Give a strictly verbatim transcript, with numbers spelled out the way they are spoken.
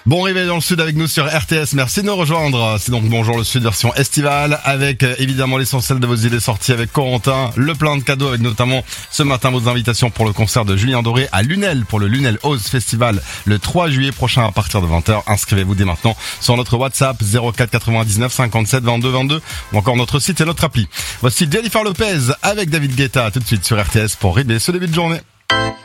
Bon réveil dans le Sud avec nous sur R T S, merci de nous rejoindre. C'est donc Bonjour le Sud version estivale avec euh, évidemment l'essentiel de vos idées sorties avec Corentin, le plein de cadeaux avec notamment ce matin vos invitations pour le concert de Julien Doré à Lunel pour le Lunel Oz Festival le trois juillet prochain à partir de vingt heures. Inscrivez-vous dès maintenant sur notre WhatsApp zéro quatre quatre-vingt-dix-neuf cinquante-sept vingt-deux vingt-deux ou encore notre site et notre appli. Voici Jennifer Lopez avec David Guetta tout de suite sur R T S pour rythmer ce début de journée.